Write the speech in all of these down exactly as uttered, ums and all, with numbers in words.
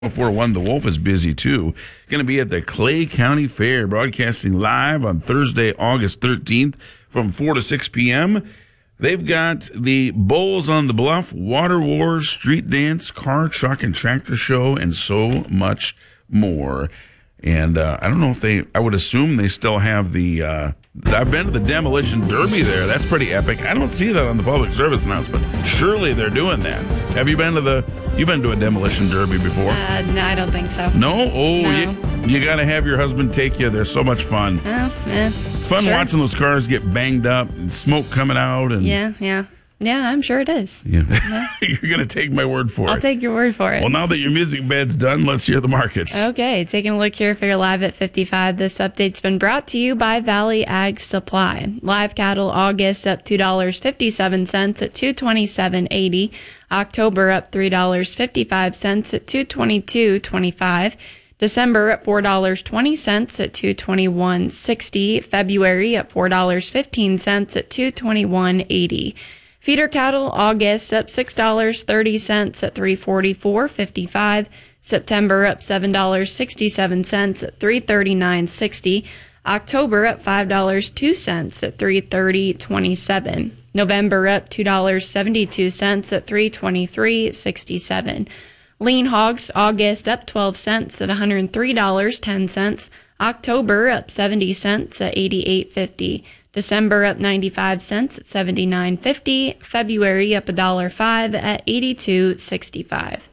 Before one, the Wolf is busy too. Going to be at the Clay County Fair, broadcasting live on Thursday, August thirteenth from four to six p.m. They've got the Bulls on the Bluff, Water Wars, Street Dance, Car, Truck, and Tractor Show, and so much more. And uh, I don't know if they, I would assume they still have the, uh, I've been to the Demolition Derby there. That's pretty epic. I don't see that on the public service announcement. Surely they're doing that. Have you been to the, you've been to a Demolition Derby before? Uh, no, I don't think so. No? Oh, no. you, you got to have your husband take you. They're so much fun. Oh, yeah. It's fun sure. watching those cars get banged up and smoke coming out. And Yeah, yeah. Yeah, I'm sure it is. Yeah. yeah. You're going to take my word for I'll it. I'll take your word for it. Well, now that your music bed's done, let's hear the markets. Okay, taking a look here for your live at fifty-five. This update's been brought to you by Valley Ag Supply. Live cattle August up two dollars and fifty-seven cents at two twenty-seven eighty. October up three dollars and fifty-five cents at two twenty-two twenty-five. December at four dollars and twenty cents at two twenty-one sixty. February at four dollars and fifteen cents at two twenty-one eighty. Feeder cattle August up six dollars and thirty cents at three forty-four fifty-five. September up seven dollars and sixty-seven cents at three thirty-nine sixty. October up five dollars and two cents at three thirty twenty-seven. November up two dollars and seventy-two cents at three twenty-three sixty-seven. Lean hogs August up twelve cents at one hundred three dollars and ten cents. October up seventy cents at eighty-eight fifty. December up ninety-five cents at seventy-nine fifty. February up one dollar and five cents at eighty-two sixty-five.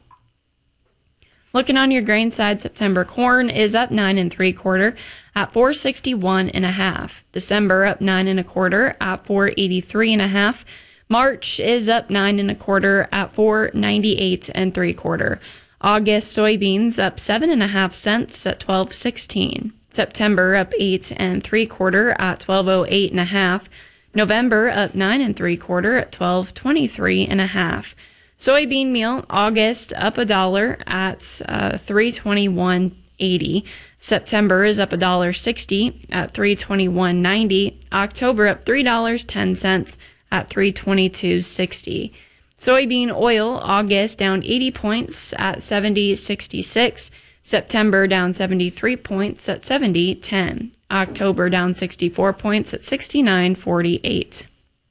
Looking on your grain side, September corn is up nine and three quarter at four sixty-one and a half. December up nine and a quarter at four eighty-three and a half. March is up nine and a quarter at four ninety-eight and three quarter. August soybeans up seven and a half cents at twelve sixteen. September up eight and three quarter at twelve oh eight and a half. November up nine and three quarter at twelve twenty-three and a half. Soybean meal August up a dollar at uh, three twenty-one eighty. September is up a dollar sixty at three twenty-one ninety. October up three dollars and ten cents at three twenty-two sixty. Soybean oil August down eighty points at seventy sixty-six. September down seventy-three points at seventy ten. October down sixty-four points at sixty-nine forty-eight.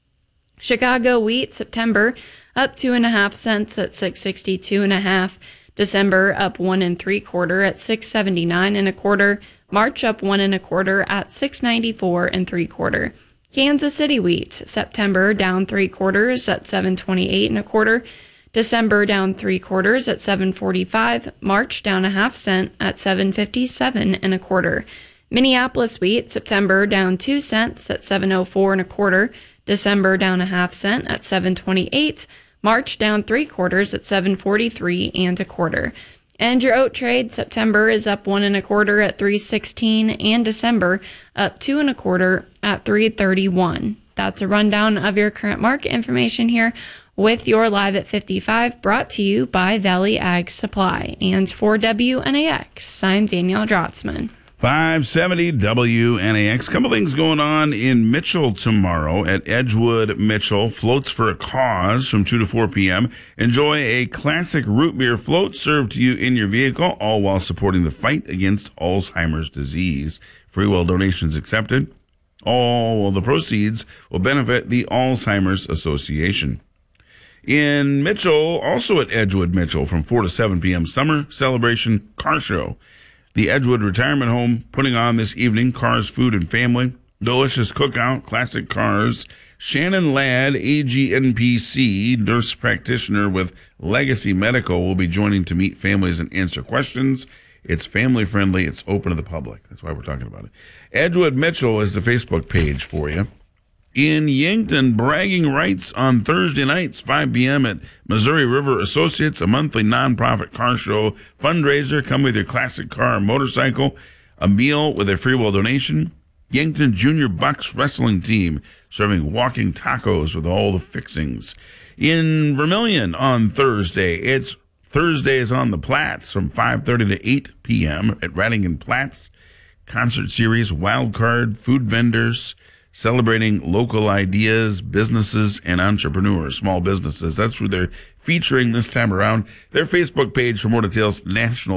Chicago wheat September up two and a half cents at six sixty-two and a half. December up one and three quarter at six seventy-nine and a quarter. March up one and a quarter at six ninety-four and three quarter. Kansas City wheat September down three quarters at seven twenty-eight and a quarter. December down three quarters at seven forty-five. March down a half cent at seven fifty-seven and a quarter. Minneapolis wheat September down two cents at seven oh four and a quarter. December down a half cent at seven twenty-eight. March down three quarters at seven forty-three and a quarter. And your oat trade September is up one and a quarter at three sixteen, and December up two and a quarter at three thirty-one. That's a rundown of your current market information here with your Live at fifty-five, brought to you by Valley Ag Supply. And for W N A X, I'm Danielle Drotzman. five seventy W N A X. Couple things going on in Mitchell tomorrow at Edgewood Mitchell. Floats for a Cause from two to four p.m. Enjoy a classic root beer float served to you in your vehicle, all while supporting the fight against Alzheimer's disease. Free will donations accepted. All the proceeds will benefit the Alzheimer's Association. In Mitchell, also at Edgewood Mitchell from four to seven p.m. Summer Celebration Car Show. The Edgewood Retirement Home putting on this evening Cars, Food, and Family. Delicious cookout, classic cars. Shannon Ladd, A G N P C, nurse practitioner with Legacy Medical, will be joining to meet families and answer questions. It's family friendly. It's open to the public. That's why we're talking about it. Edgewood Mitchell is the Facebook page for you. In Yankton, bragging rights on Thursday nights, five p.m. at Missouri River Associates, a monthly nonprofit car show fundraiser. Come with your classic car or motorcycle, a meal with a free will donation. Yankton Junior Bucks Wrestling Team serving walking tacos with all the fixings. In Vermilion on Thursday, it's Thursdays on the Platts from five thirty to eight p.m. at Rattingham Platts. Concert series, wild card, food vendors, celebrating local ideas, businesses, and entrepreneurs, small businesses. That's where they're featuring this time around. Their Facebook page for more details, National